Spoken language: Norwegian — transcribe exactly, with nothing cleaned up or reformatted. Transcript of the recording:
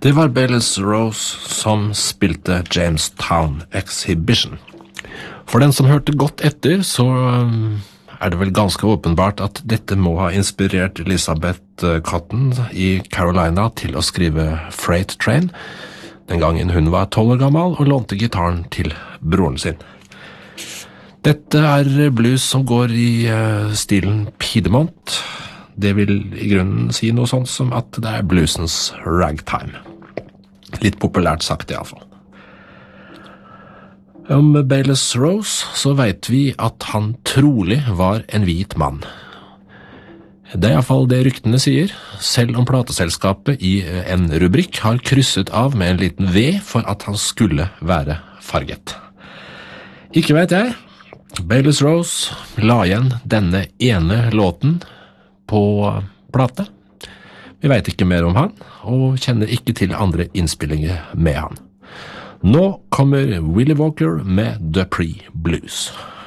Det var Bayless Rose som spilte Jamestown Exhibition. For den som hørte godt etter, så er det vel ganske åpenbart at dette må ha inspirert Elizabeth Cotton i Carolina til å skrive Freight Train, den gangen hun var tolv år gammel og lånte gitaren til broren sin. Dette er blues som går i uh, stilen Piedmont. Det vil i grunnen si noe sånt som at det er bluesens ragtime. Litt populært sagt i alle fall. Om Bayless Rose så vet vi at han trolig var en hvit mann. Det er i alle fall det ryktene sier, selv om plateselskapet i en rubrikk har krysset av med en liten V for at han skulle være farget. Ikke vet jeg. Bayless Rose la igjen denne ene låten på plate. Vi vet ikke mer om han, og kjenner ikke til andre innspillinger med han. Nå kommer Willie Walker med Dupree Blues.